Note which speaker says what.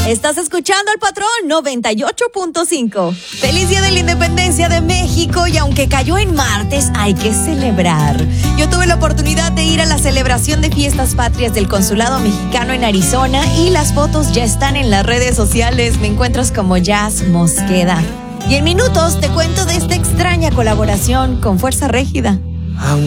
Speaker 1: Estás escuchando al Patrón 98.5. Feliz Día de la Independencia de México, y aunque cayó en martes, hay que celebrar. Yo tuve la oportunidad de ir a la celebración de Fiestas Patrias del Consulado Mexicano en Arizona y las fotos ya están en las redes sociales. Me encuentras como Jazz Mosqueda. Y en minutos te cuento de esta extraña colaboración con Fuerza Régida.